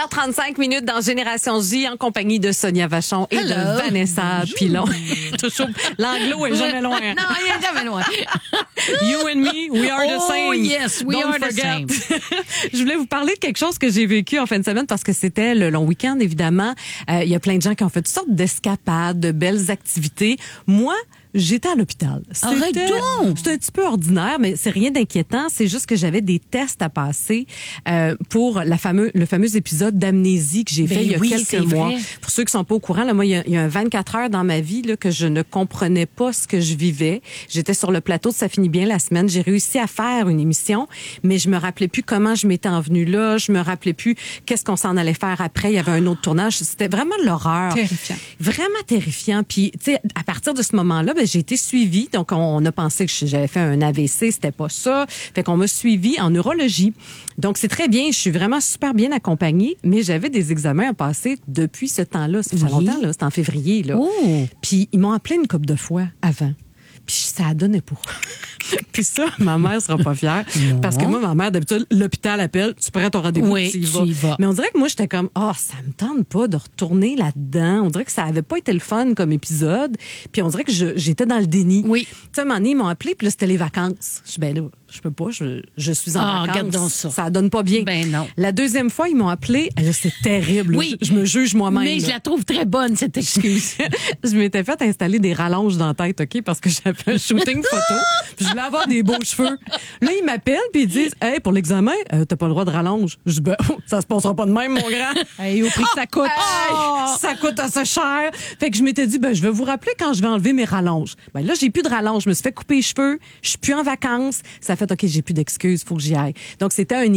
8h35 dans Génération J en compagnie de Sonia Vachon et de Vanessa Pilon. Toujours, l'anglo est jamais loin. Non, il est jamais loin. You and me, we are the same. Oh yes, we Don't are the forget. same. Je voulais vous parler de quelque chose que j'ai vécu en fin de semaine parce que c'était le long week-end, évidemment. Il y a plein de gens qui ont fait toutes sortes d'escapades, de belles activités. Moi, j'étais à l'hôpital. Arrête donc! C'était un petit peu ordinaire, mais c'est rien d'inquiétant. C'est juste que j'avais des tests à passer pour le fameux épisode d'amnésie que j'ai fait il y a quelques mois. Vrai. Pour ceux qui sont pas au courant, là, moi, il y a un 24 heures dans ma vie là, que je ne comprenais pas ce que je vivais. J'étais sur le plateau de Ça finit bien la semaine. J'ai réussi à faire une émission, mais je me rappelais plus comment je m'étais envenue là. Je me rappelais plus qu'est-ce qu'on s'en allait faire après. Il y avait un autre tournage. C'était vraiment l'horreur. Terrifiant. Vraiment terrifiant. Puis, tu sais, à partir de ce moment-là, j'ai été suivie. Donc, on a pensé que j'avais fait un AVC. C'était pas ça. Fait qu'on m'a suivie en neurologie. Donc, c'est très bien. Je suis vraiment super bien accompagnée, mais j'avais des examens à passer depuis ce temps-là. Ça fait longtemps, là. C'était en février, là. Oh. Puis, ils m'ont appelé une couple de fois avant. Puis, ça a donné pour. Puis ça, ma mère sera pas fière. Non. Parce que moi, ma mère, d'habitude, l'hôpital appelle, tu prends ton rendez-vous, Oui, tu y tu y vas. Mais on dirait que moi, j'étais comme, ça me tente pas de retourner là-dedans. On dirait que ça avait pas été le fun comme épisode. Puis on dirait que j'étais dans le déni. Oui. Tu sais, à un moment donné, ils m'ont appelé, puis là, c'était les vacances. Je dis, ben là, je peux pas, je suis en vacances. Regarde donc ça. Ça donne pas bien. Ben non. La deuxième fois, ils m'ont appelé. Là, c'est terrible. Oui. Je me juge moi-même. Mais je là. la trouve très bonne, cette excuse. Je m'étais fait installer des rallonges dans la tête, OK? Parce que j'avais un shooting photo. Puis je voulais avoir des beaux cheveux. Là, ils m'appellent puis ils disent, hey, pour l'examen, t'as pas le droit de rallonge. Je dis, ben, ça se passera pas de même, mon grand. Hey, au prix que ça coûte. Ça coûte assez cher. Fait que je m'étais dit, ben, je vais vous rappeler quand je vais enlever mes rallonges. Ben, là, j'ai plus de rallonges. Je me suis fait couper les cheveux. Je suis plus en vacances. Ça fait, OK, j'ai plus d'excuses. Faut que j'y aille. Donc, c'était un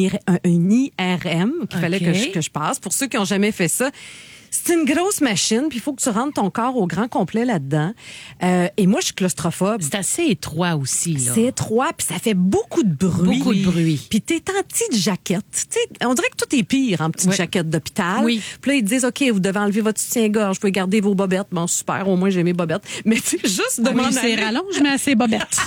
IRM qu'il fallait que je passe. Pour ceux qui ont jamais fait ça, c'est une grosse machine, puis il faut que tu rentres ton corps au grand complet là-dedans. Et moi, je suis claustrophobe. C'est assez étroit aussi, là. C'est étroit, puis ça fait beaucoup de bruit. Beaucoup de bruit. Puis t'es en petite jaquette. T'sais, on dirait que tout est pire en petite Oui. jaquette d'hôpital. Oui. Puis là, ils te disent, OK, vous devez enlever votre soutien-gorge, vous pouvez garder vos bobettes. Bon, super, au moins j'ai mes bobettes. Mais tu sais, juste de m'en Oui, c'est aller. rallonge, mais c'est bobette.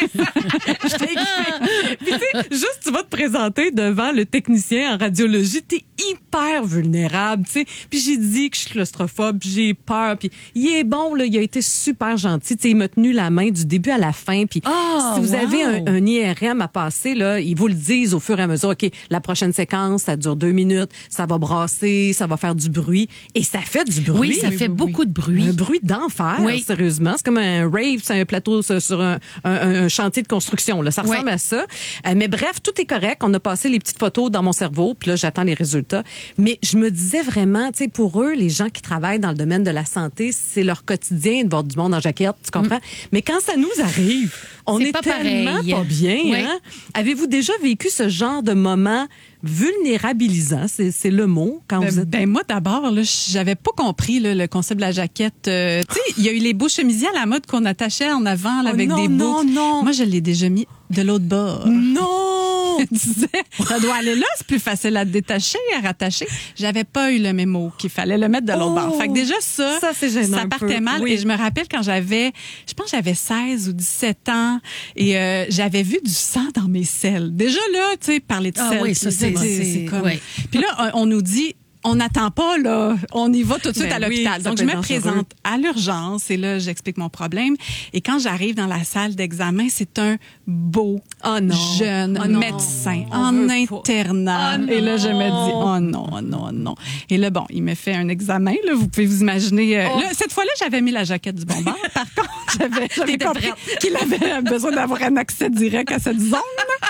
Je t'ai écouté. Puis tu sais, juste tu vas te présenter devant le technicien en radiologie, t'es hyper vulnérable, tu sais. Puis j'ai dit que je suis claustrophobe, puis j'ai peur, puis il est bon là, il a été super gentil, tu sais, il m'a tenu la main du début à la fin, puis si vous avez un IRM à passer là, ils vous le disent au fur et à mesure, OK, la prochaine séquence, ça dure 2 minutes, ça va brasser, ça va faire du bruit et ça fait du bruit. Oui, ça fait beaucoup de bruit. Un bruit d'enfer, Oui. sérieusement. C'est comme un rave, c'est un plateau sur un chantier de construction. Là. Ça ressemble Oui. à ça. Mais bref, tout est correct. On a passé les petites photos dans mon cerveau, puis là, j'attends les résultats. Mais je me disais vraiment, tu sais, pour eux, les gens qui travaillent dans le domaine de la santé, c'est leur quotidien de voir du monde en jaquette, tu comprends? Mais quand ça nous arrive, on C'est est pas tellement pareil. pas bien. Oui. Hein? Avez-vous déjà vécu ce genre de moment vulnérabilisant? C'est le mot quand vous êtes... Ben moi d'abord là, j'avais pas compris là, le concept de la jaquette. Tu sais, il y a eu les beaux chemisiers à la mode qu'on attachait en avant là, Oh avec non, des non, boucles. non. Moi, je l'ai déjà mis de l'autre bord. Non! Je disais, ça doit aller là, c'est plus facile à détacher, à rattacher. J'avais pas eu le mémo qu'il fallait le mettre de l'autre bord. Fait que déjà ça c'est gênant ça un partait peu. mal. Oui. Et je me rappelle quand je pense que j'avais 16 ou 17 ans et j'avais vu du sang dans mes selles. Déjà là, tu sais, parler de selles. Oui, ça, c'est comme... ouais. Puis là, on nous dit, on n'attend pas, là. On y va tout de suite Ben à oui, l'hôpital. ça Donc, peut je être me dangereux. présente à l'urgence et là, j'explique mon problème. Et quand j'arrive dans la salle d'examen, c'est un beau, Oh non. jeune Oh non. médecin On en veut pas. internat. Oh Et là, je me dis, non. oh non, oh non, oh non. Et là, bon, il me fait un examen, là. Vous pouvez vous imaginer. Là, cette fois-là, j'avais mis la jaquette du bon bord. Par contre, j'avais compris qu'il avait besoin d'avoir un accès direct à cette zone.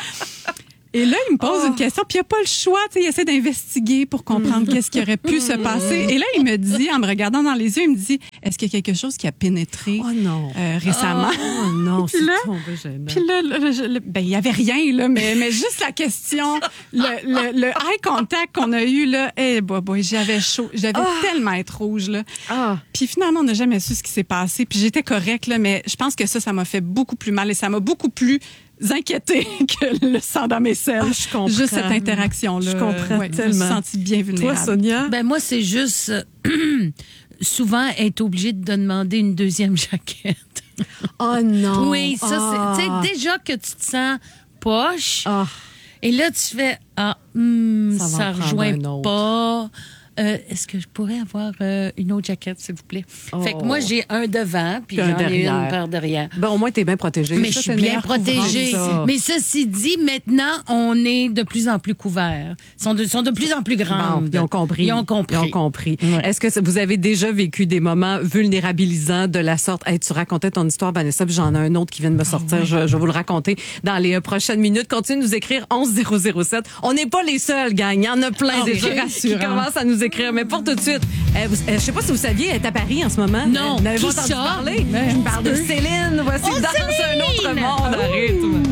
Et là, il me pose une question, puis il n'a pas le choix. Tu sais, il essaie d'investiguer pour comprendre qu'est-ce qui aurait pu se passer. Et là, il me dit, en me regardant dans les yeux, il me dit, est-ce qu'il y a quelque chose qui a pénétré Oh non. récemment? Oh non, c'est Puis là, tombé gênant. Puis là, ben, il y avait rien, là, mais juste la question, le eye contact qu'on a eu, là, boy, j'avais chaud. J'avais tellement être rouge, là. Ah. Puis finalement, on n'a jamais su ce qui s'est passé. Puis j'étais correcte, là, mais je pense que ça m'a fait beaucoup plus mal et ça m'a beaucoup plus inquiétée que le sang dans mes selles. Ah, je comprends. Juste cette interaction-là. Je comprends Je me tellement. suis sentie bien vulnérable. Toi, Sonia? Ben moi, c'est juste souvent être obligé de demander une deuxième jaquette. Oh non. Oui, ça, c'est... Tu sais, déjà que tu te sens poche... Ah. Et là, tu fais, ça va en rejoint prendre un autre. pas. Est-ce que je pourrais avoir une autre jaquette, s'il vous plaît? Oh. Fait que moi, j'ai un devant, puis Puis un j'en ai derrière. une par derrière. Ben, au moins, t'es bien protégé. Mais Ça, je suis c'est le bien meilleur protégée. couvrage, ça. Mais ceci dit, maintenant, on est de plus en plus couverts. Ils sont de plus en plus Bon, grandes. ils ont compris. Ils ont compris. Ils ont compris. Ouais. Est-ce que vous avez déjà vécu des moments vulnérabilisants de la sorte? Hey, tu racontais ton histoire, Vanessa, puis j'en ai un autre qui vient de me sortir. Je vais vous le raconter dans les prochaines minutes. Continuez de nous écrire 11007. On n'est pas les seuls, gang. Il y en a plein déjà qui commencent à nous écrire. Mais pour tout de suite, je sais pas si vous saviez, elle est à Paris en ce moment. Non, Vous n'avez qui pas entendu ça? parler? Je parle de Céline. Voici dans un autre monde. Arrête.